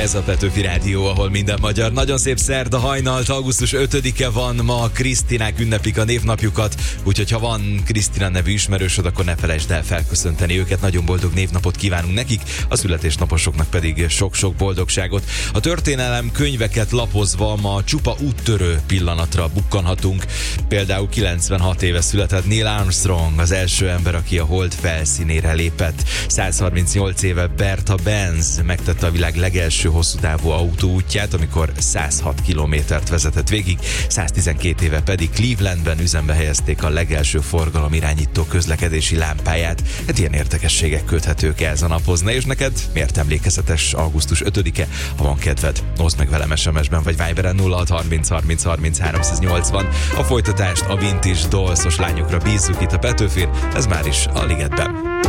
Ez a Petőfi Rádió, ahol minden magyar. Nagyon szép szerda hajnalt, augusztus 5-e van ma, Krisztinák ünneplik a névnapjukat, úgyhogy ha van Krisztina nevű ismerősöd, akkor ne felejtsd el felköszönteni őket. Nagyon boldog névnapot kívánunk nekik, a születésnaposoknak pedig sok-sok boldogságot. A történelem könyveket lapozva ma csupa úttörő pillanatra bukkanhatunk. Például 96 éve született Neil Armstrong, az első ember, aki a hold felszínére lépett. 138 éve Bertha Benz megtette a világ legelső hosszú távú autóútját, amikor 106 kilométert vezetett végig, 112 éve pedig Clevelandben üzembe helyezték a legelső forgalomirányító közlekedési lámpáját. Hát ilyen érdekességek köthetők ehhez a naphoz. Na és neked miért emlékezetes augusztus 5-e? Ha van kedved, oszd meg velem SMS-ben vagy Viberen 0630 30 30 380. A folytatást a vintage dolszos lányokra bízzuk itt a Petőfin, ez már is a Ligetben.